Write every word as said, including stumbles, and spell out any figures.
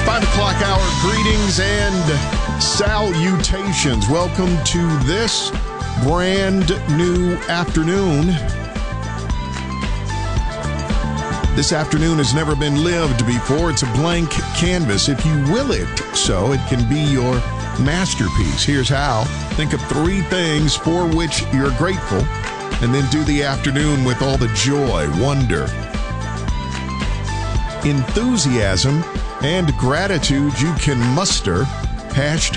Five o'clock hour greetings and salutations. Welcome to this brand new afternoon. This afternoon has never been lived before. It's a blank canvas. If you will it so, it can be your masterpiece. Here's how. Think of three things for which you're grateful, and then do the afternoon with all the joy, wonder, enthusiasm, and gratitude you can muster. Hashtag